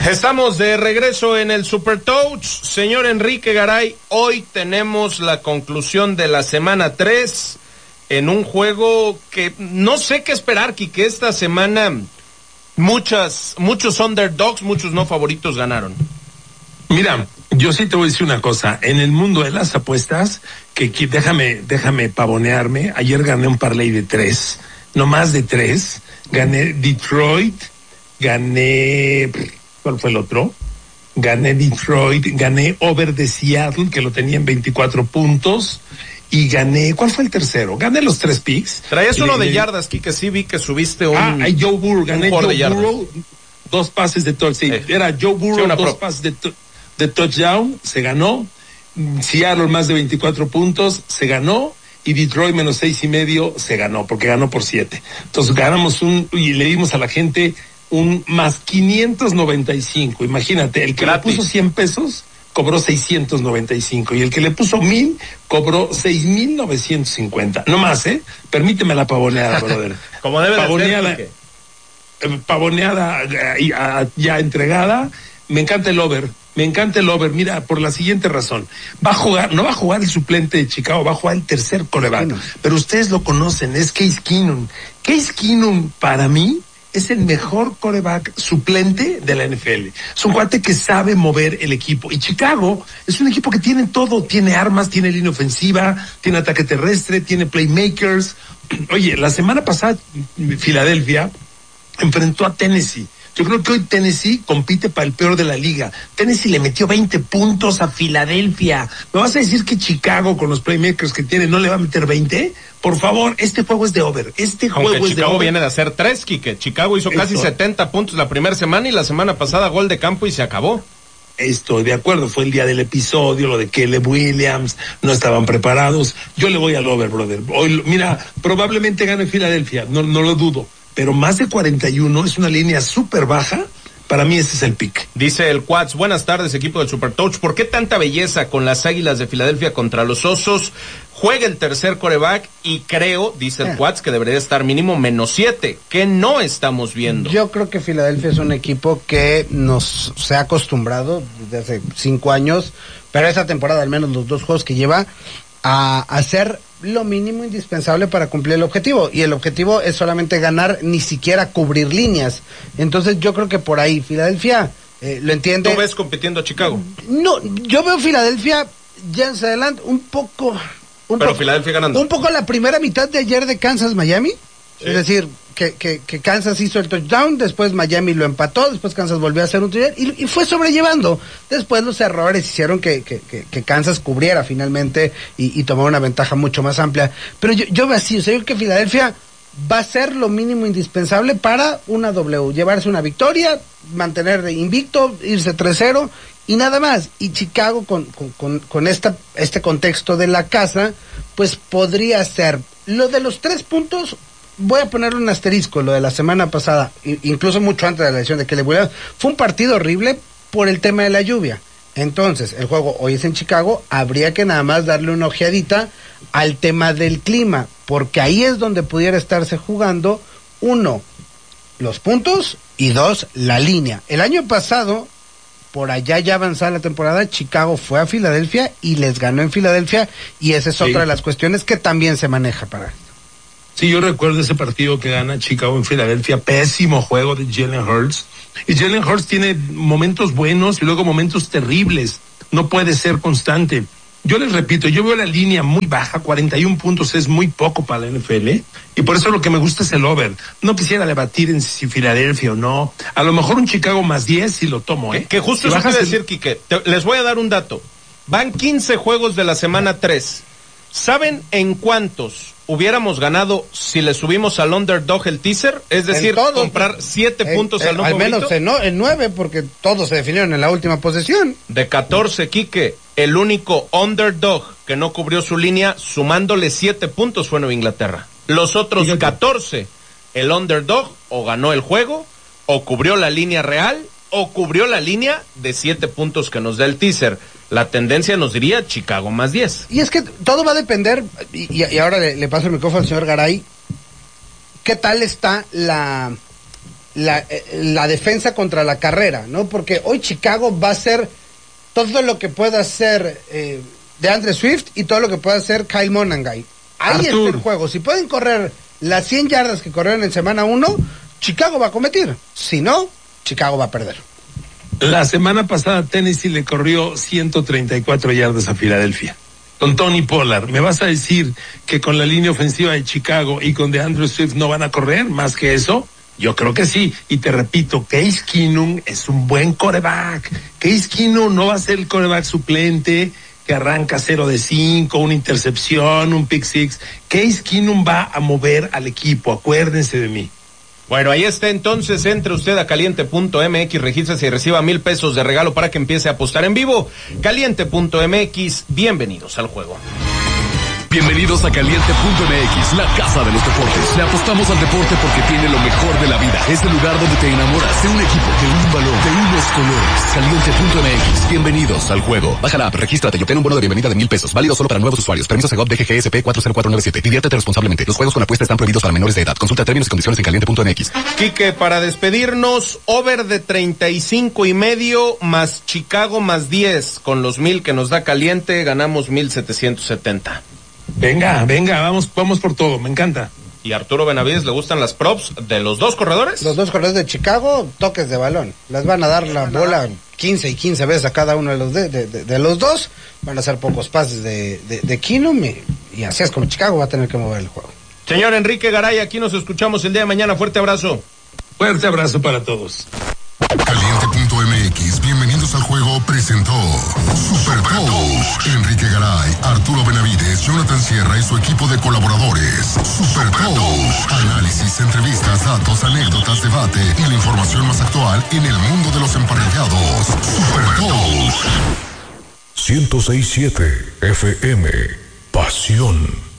Estamos de regreso en el Super Touch. Señor Enrique Garay, hoy tenemos la conclusión de la semana 3 en un juego que no sé qué esperar, Quique. Esta semana muchos underdogs, muchos no favoritos ganaron. Mira, yo sí te voy a decir una cosa. En el mundo de las apuestas, que déjame pavonearme. Ayer gané un parlay de 3, no más de 3. Gané Detroit, gané... ¿Cuál fue el otro? Gané Detroit, gané over de Seattle, que lo tenía en 24 puntos, y gané, ¿cuál fue el tercero? Gané los 3 picks. Traías uno de yardas, Quique, sí vi que subiste un... Joe Burrow, gané Joe Burrow, 2 pases de touchdown, era Joe Burrow, 2 pases de touchdown, se ganó, Seattle más de 24 puntos, se ganó, y Detroit menos 6.5, se ganó, porque ganó por 7. Entonces ganamos y le dimos a la gente un más 595, imagínate, el que le puso 100 pesos cobró 695 y el que le puso 1,000 cobró 6,950. No más, permíteme la pavoneada, brother. Como debe pavoneada, de ser, pavoneada ya entregada. Me encanta el over. Mira, por la siguiente razón. No va a jugar el suplente de Chicago, va a jugar el tercer quarterback. Bueno. Pero ustedes lo conocen, es Case Keenum. Case Keenum, para mí, es el mejor quarterback suplente de la NFL. Es un cuate que sabe mover el equipo. Y Chicago es un equipo que tiene todo. Tiene armas, tiene línea ofensiva, tiene ataque terrestre, tiene playmakers. Oye, la semana pasada, Filadelfia enfrentó a Tennessee. Yo creo que hoy Tennessee compite para el peor de la liga. Tennessee le metió 20 puntos a Filadelfia. ¿Me vas a decir que Chicago, con los playmakers que tiene, no le va a meter 20? Por favor, este juego es de over. Aunque Chicago viene de hacer 3, Quique. Chicago hizo casi 70 puntos la primera semana y la semana pasada gol de campo y se acabó. Estoy de acuerdo, fue el día del episodio, lo de Caleb Williams, no estaban preparados. Yo le voy al over, brother. Hoy, mira, probablemente gane Filadelfia, no lo dudo. Pero más de 41 es una línea súper baja. Para mí ese es el pick. Dice el Quats, buenas tardes, equipo del Super Touch. ¿Por qué tanta belleza con las Águilas de Filadelfia contra los Osos? Juega el tercer quarterback y creo, dice el Quats, que debería estar mínimo -7, que no estamos viendo. Yo creo que Filadelfia es un equipo que se ha acostumbrado desde hace 5 años, pero esta temporada, al menos los 2 juegos que lleva, a hacer lo mínimo indispensable para cumplir el objetivo, y el objetivo es solamente ganar, ni siquiera cubrir líneas. Entonces yo creo que por ahí Filadelfia lo entiende. ¿Tú ves compitiendo a Chicago? No, yo veo Filadelfia ya en adelante un poco Filadelfia ganando. Un poco la primera mitad de ayer de Kansas-Miami, sí. Es decir, que Kansas hizo el touchdown, después Miami lo empató, después Kansas volvió a hacer un touchdown y fue sobrellevando. Después los errores hicieron que Kansas cubriera finalmente y tomó una ventaja mucho más amplia. Pero yo veo así, o sea, yo creo que Filadelfia va a ser lo mínimo indispensable para una W, llevarse una victoria, mantener invicto, irse 3-0 y nada más. Y Chicago con este contexto de la casa, pues podría ser lo de los 3 puntos. Voy a ponerle un asterisco, lo de la semana pasada, incluso mucho antes de la elección de Caleb Williams, fue un partido horrible por el tema de la lluvia. Entonces, el juego hoy es en Chicago, habría que nada más darle una ojeadita al tema del clima, porque ahí es donde pudiera estarse jugando, 1, los puntos, y 2, la línea. El año pasado, por allá ya avanzada la temporada, Chicago fue a Filadelfia y les ganó en Filadelfia, y esa es otra de las cuestiones que también se maneja para esto. Sí, yo recuerdo ese partido que gana Chicago en Filadelfia, pésimo juego de Jalen Hurts. Y Jalen Hurts tiene momentos buenos y luego momentos terribles. No puede ser constante. Yo les repito, yo veo la línea muy baja, 41 puntos es muy poco para la NFL, y por eso lo que me gusta es el over. No quisiera debatir en si Filadelfia o no. A lo mejor un Chicago más 10 si lo tomo, Que justo eso quiere decir, Quique. Les voy a dar un dato. Van 15 juegos de la semana 3. ¿Saben en cuántos hubiéramos ganado si le subimos al underdog el teaser? Es decir, comprar 7 puntos al no favorito. Al menos en 9, porque todos se definieron en la última posesión. De 14, Quique, el único underdog que no cubrió su línea, sumándole 7 puntos, fue Nueva Inglaterra. Los otros 14, el underdog o ganó el juego, o cubrió la línea real, o cubrió la línea de 7 puntos que nos da el teaser. La tendencia nos diría Chicago más 10. Y es que todo va a depender, y ahora le paso el micrófono al señor Garay, ¿qué tal está la defensa contra la carrera, ¿no? Porque hoy Chicago va a hacer todo lo que pueda hacer DeAndre Swift y todo lo que pueda hacer Kyle Monangai. Ahí está el juego. Si pueden correr las 100 yardas que corrieron en semana 1, Chicago va a competir. Si no, Chicago va a perder. La semana pasada Tennessee le corrió 134 yardas a Filadelfia. Con Tony Pollard, ¿me vas a decir que con la línea ofensiva de Chicago y con DeAndre Swift no van a correr más que eso? Yo creo que sí. Y te repito, Case Keenum es un buen quarterback. Case Keenum no va a ser el quarterback suplente que arranca 0 de 5, una intercepción, un pick six. Case Keenum va a mover al equipo, acuérdense de mí. Bueno, ahí está entonces, entre usted a caliente.mx, regístrese y reciba $1,000 de regalo para que empiece a apostar en vivo. Caliente.mx, bienvenidos al juego. Bienvenidos a Caliente.mx, la casa de los deportes. Le apostamos al deporte porque tiene lo mejor de la vida. Es el lugar donde te enamoras de un equipo, de un balón, de unos colores. Caliente.mx, bienvenidos al juego. Baja la app, regístrate y obtén un bono de bienvenida de $1,000. Válido solo para nuevos usuarios. Permiso Segov DGGSP 40497. Diviértete responsablemente. Los juegos con apuesta están prohibidos para menores de edad. Consulta términos y condiciones en Caliente.mx. Quique, para despedirnos, over de 35.5 más Chicago más 10. Con los 1,000 que nos da Caliente, ganamos 1,770. Venga, vamos por todo, me encanta. ¿Y a Arturo Benavides le gustan las props de los dos corredores? Los dos corredores de Chicago, toques de balón. Les van a dar la bola 15 y 15 veces a cada uno de los de los dos. Van a hacer pocos pases de Keenum y así es como Chicago va a tener que mover el juego. Señor Enrique Garay, aquí nos escuchamos el día de mañana. Fuerte abrazo. Fuerte abrazo para todos. Caliente.mx, bienvenidos al juego, presentó Super Coach Enrique Garay, Arturo Benavides, Jonathan Sierra y su equipo de colaboradores. Super Coach, análisis, entrevistas, datos, anécdotas, debate y la información más actual en el mundo de los emparrillados. Super Coach 106.7 FM, pasión.